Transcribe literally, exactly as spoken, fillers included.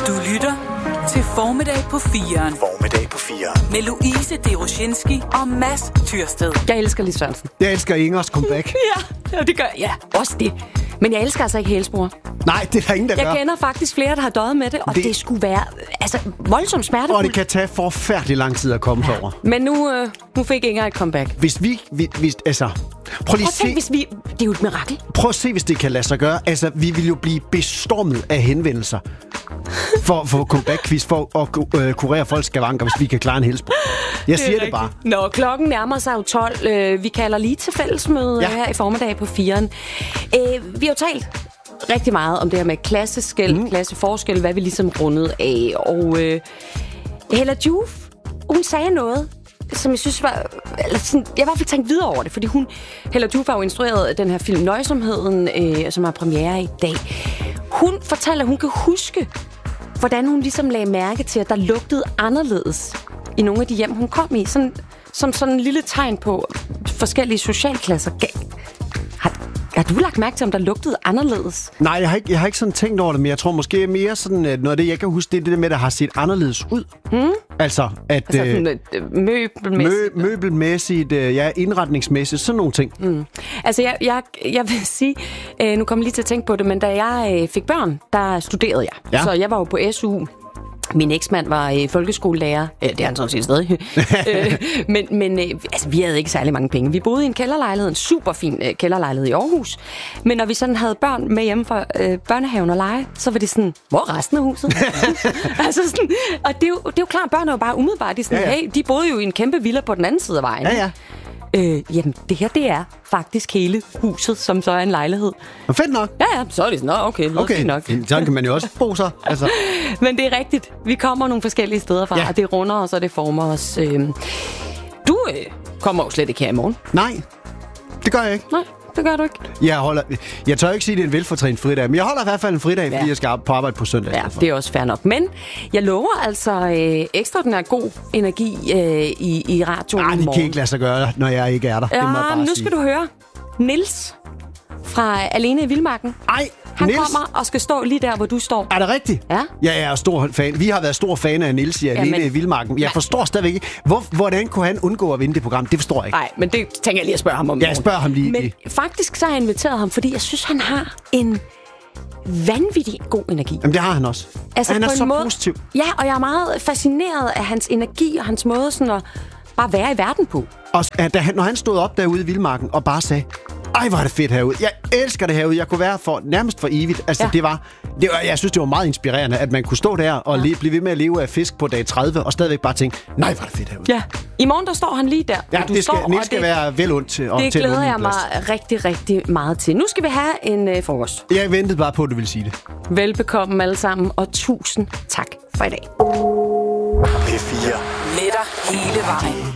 Du lytter til Formiddag på firen. Formiddag på firen. Med Louise Deroshinski og Mads Tyrsted. Jeg elsker Lis Sørensen. Jeg elsker Ingers comeback. Ja, det gør jeg. Ja, også det. Men jeg elsker altså ikke hælsbror. Nej, det er der ingen, der jeg gør. Jeg kender faktisk flere, der har døjet med det, og det, det skulle være altså, voldsomt smertefuldt. Og det kan tage forfærdelig lang tid at komme ja. over. Men nu, øh, nu fik Inger et comeback. Hvis vi... vi hvis, altså, prøv lige prøv at tænke, hvis vi... Det er jo et mirakel. Prøv at se, hvis det kan lade sig gøre. Altså, vi vil jo blive bestormet af henvendelser for at få comeback-quiz, for at øh, kurere folks skavanker, hvis vi kan klare en hælsbror. Jeg siger det bare. Nå, klokken nærmer sig jo tolv. Øh, vi kalder lige til fællesmøde ja. her i Formiddag på firen. Øh, vi har jo talt rigtig meget om det her med klasseskel, mm. klasseforskel, hvad vi ligesom rundede af. Og øh, Hella Joof, hun sagde noget, som jeg synes var... Eller sådan, jeg har i hvert fald tænkt videre over det, fordi hun... Hella Joof har jo instrueret den her film Nøjsomheden, øh, som har premiere i dag. Hun fortæller, at hun kan huske, hvordan hun ligesom lagde mærke til, at der lugtede anderledes i nogle af de hjem, hun kom i. Sådan, som sådan en lille tegn på forskellige socialklasser. Har, har du lagt mærke til, om der lugtede anderledes? Nej, jeg har, ikke, jeg har ikke sådan tænkt over det, men jeg tror måske mere sådan, noget af det, jeg kan huske, det er det der med, der har set anderledes ud. Mm. Altså, at... Altså sådan, øh, møbelmæssigt. Mø, møbelmæssigt, øh, ja, indretningsmæssigt, sådan nogle ting. Mm. Altså, jeg, jeg, jeg vil sige, øh, nu kommer jeg lige til at tænke på det, men da jeg øh, fik børn, der studerede jeg. Ja. Så jeg var jo på S U. Min eksmand var øh, folkeskolelærer. Øh, det er han sådan set stadig. øh, men men øh, altså, vi havde ikke særlig mange penge. Vi boede i en kælderlejlighed, en super fin øh, kælderlejlighed i Aarhus. Men når vi sådan havde børn med hjemme fra øh, børnehaven og lege, så var det sådan, hvor er resten af huset? altså sådan, og det er, jo, det er jo klart, børn er jo bare umiddelbart. De, sådan, ja, ja. Hey, de boede jo i en kæmpe villa på den anden side af vejen. Ja, ja. Øh, jamen, det her, det er faktisk hele huset, som så er en lejlighed. Og fedt nok. Ja, ja, så er det sådan, okay, det okay. nok. Sådan kan man jo også bo så. Altså. Men det er rigtigt. Vi kommer nogle forskellige steder fra, ja. og det runder os, og det former os. Øh. Du øh, kommer jo slet ikke her i morgen. Nej, det gør jeg ikke. Nej, det gør du ikke. Jeg, holder, jeg tør ikke sige, at det er en velfortrænet fridag, men jeg holder i hvert fald en fridag, ja. fordi jeg skal på arbejde på søndag. Ja, det er også fair nok. Men jeg lover altså øh, ekstraordinær god energi øh, i, i radioen i morgen. Nej, det kan ikke lade sig gøre, når jeg ikke er der. Ja, det må jeg bare nu sige. skal du høre. Niels fra Alene i Vildmarken. Ej, Han Niels? kommer og skal stå lige der, hvor du står. Er det rigtigt? Ja. Jeg er stor fan. Vi har været stor fan af Niels i Alene ja, men... i Vildmarken. Jeg forstår stadigvæk ikke, hvor, hvordan kunne han undgå at vinde det program? Det forstår jeg ikke. Nej, men det tænker jeg lige at spørge ham om. Ja, jeg spørger ham lige. Men faktisk så har jeg inviteret ham, fordi jeg synes, han har en vanvittig god energi. Jamen, det har han også. Altså, han er så måde, positiv. Ja, og jeg er meget fascineret af hans energi og hans måde sådan at bare være i verden på. Og da han, når han stod op derude i Vildmarken og bare sagde, ej, hvor er det fedt herude. Jeg elsker det herude. Jeg kunne være for nærmest for evigt. Altså, ja. det, var, det var... Jeg synes, det var meget inspirerende, at man kunne stå der og ja. le, blive ved med at leve af fisk på dag tredive, og stadigvæk bare tænke, nej, hvor er det fedt herude. Ja. I morgen, der står han lige der. Ja, du det skal, står, Niels skal det, være vel ondt til. Og det til glæder jeg mig plads. rigtig, rigtig meget til. Nu skal vi have en uh, frokost. Jeg ventede bare på, at du ville sige det. Velbekomme alle sammen, og tusind tak for i dag. P fire. Med dig hele vejen.